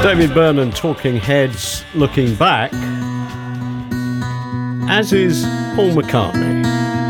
David Byrne and Talking Heads looking back, as is Paul McCartney.